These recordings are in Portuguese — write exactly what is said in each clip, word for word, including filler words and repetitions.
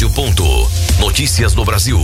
Rádio Ponto. Notícias do Brasil.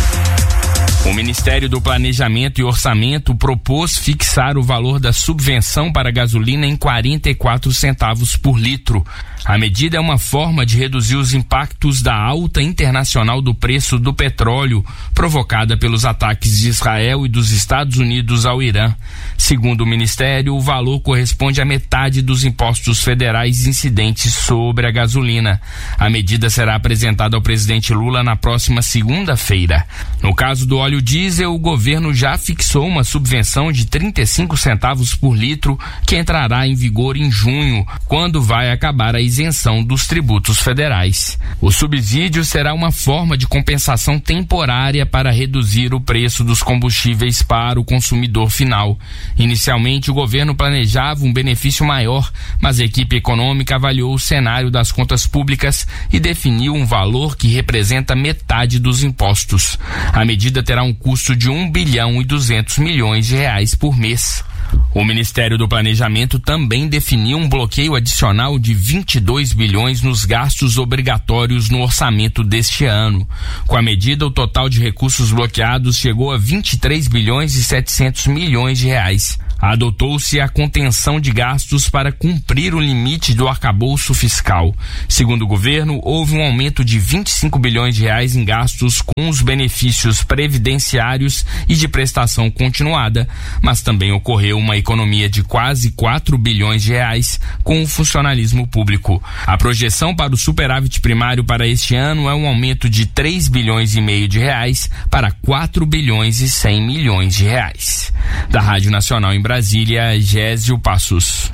O Ministério do Planejamento e Orçamento propôs fixar o valor da subvenção para a gasolina em quarenta e quatro centavos por litro. A medida é uma forma de reduzir os impactos da alta internacional do preço do petróleo, provocada pelos ataques de Israel e dos Estados Unidos ao Irã. Segundo o Ministério, o valor corresponde à metade dos impostos federais incidentes sobre a gasolina. A medida será apresentada ao presidente Lula na próxima segunda-feira. No caso do óleo diesel, o governo já fixou uma subvenção de trinta e cinco centavos por litro, que entrará em vigor em junho, quando vai acabar a isenção dos tributos federais. O subsídio será uma forma de compensação temporária para reduzir o preço dos combustíveis para o consumidor final. Inicialmente, o governo planejava um benefício maior, mas a equipe econômica avaliou o cenário das contas públicas e definiu um valor que representa metade dos impostos. A medida terá um custo de um bilhão e duzentos milhões de reais por mês. O Ministério do Planejamento também definiu um bloqueio adicional de vinte e dois bilhões nos gastos obrigatórios no orçamento deste ano. Com a medida, o total de recursos bloqueados chegou a vinte e três bilhões e setecentos milhões de reais. Adotou-se a contenção de gastos para cumprir o limite do arcabouço fiscal. Segundo o governo, houve um aumento de vinte e cinco bilhões de reais em gastos com os benefícios previdenciários e de prestação continuada, mas também ocorreu uma economia de quase quatro bilhões de reais com o funcionalismo público. A projeção para o superávit primário para este ano é um aumento de três bilhões e meio de reais para quatro bilhões e cem milhões de reais. Da Rádio Nacional em Brasília, Gésio Passos.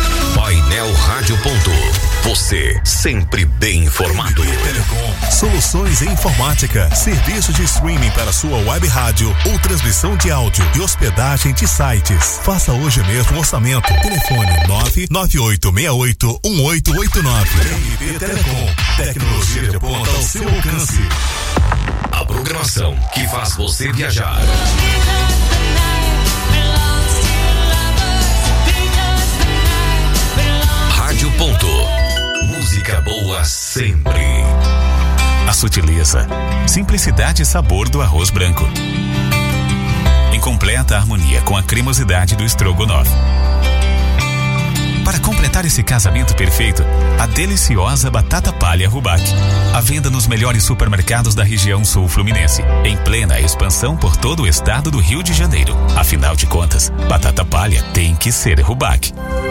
Painel Rádio Ponto. Você sempre bem informado. Telecom, soluções em informática, serviço de streaming para sua web rádio ou transmissão de áudio e hospedagem de sites. Faça hoje mesmo um orçamento. Telefone nove nove oito seis oito um oito oito nove. R B Telecom, tecnologia de ponta ao seu alcance. A programação que faz você viajar. Rádio Ponto. Música boa sempre. A sutileza, simplicidade e sabor do arroz branco, em completa harmonia com a cremosidade do estrogonofe. Para completar esse casamento perfeito, a deliciosa batata palha Rubac. À venda nos melhores supermercados da região sul fluminense, em plena expansão por todo o estado do Rio de Janeiro. Afinal de contas, batata palha tem que ser Rubac.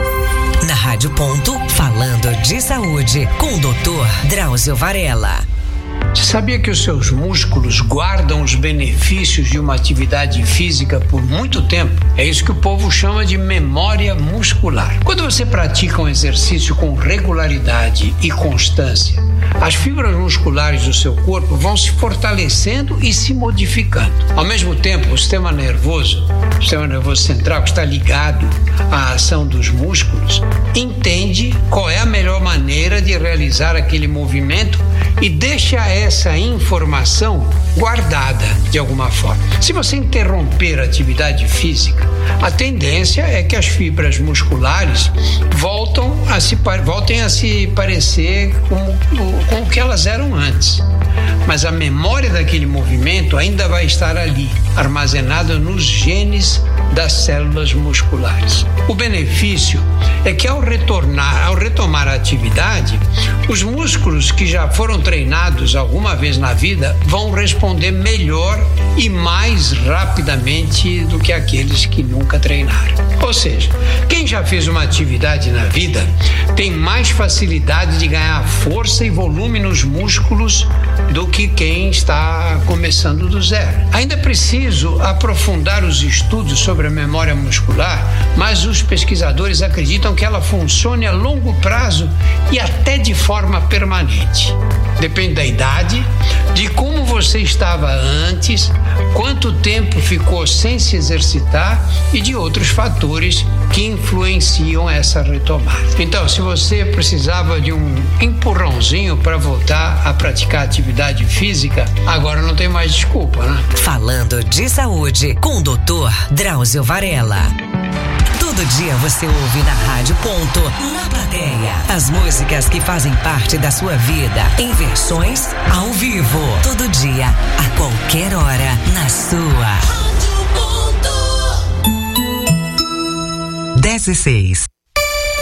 Na Rádio Ponto, falando de saúde, com o doutor Drauzio Varela. Você sabia que os seus músculos guardam os benefícios de uma atividade física por muito tempo? É isso que o povo chama de memória muscular. Quando você pratica um exercício com regularidade e constância, as fibras musculares do seu corpo vão se fortalecendo e se modificando. Ao mesmo tempo, o sistema nervoso, o sistema nervoso central, que está ligado à ação dos músculos, entende qual é a melhor maneira de realizar aquele movimento e deixa essa informação guardada de alguma forma. Se você interromper a atividade física, a tendência é que as fibras musculares voltam a se, voltem a se parecer com, com o que elas eram antes. Mas a memória daquele movimento ainda vai estar ali, armazenada nos genes das células musculares. O benefício é que ao retornar, ao retomar a atividade, os músculos que já foram treinados alguma vez na vida vão responder melhor e mais rapidamente do que aqueles que nunca treinaram. Ou seja, quem já fez uma atividade na vida tem mais facilidade de ganhar força e volume nos músculos do que quem está começando do zero. Ainda é preciso aprofundar os estudos sobre a memória muscular, mas os pesquisadores acreditam que ela funcione a longo prazo e até de forma permanente. Depende da idade, de como você estava antes, quanto tempo ficou sem se exercitar e de outros fatores que influenciam essa retomada. Então, se você precisava de um empurrãozinho para voltar a praticar atividade física, agora não tem mais desculpa, né? Falando de saúde com o doutor Drauzio Varela. Todo dia você ouve na Rádio Ponto, na plateia, as músicas que fazem parte da sua vida, em versões ao vivo. Todo dia, a qualquer hora, na sua. Rádio Ponto. dez e seis.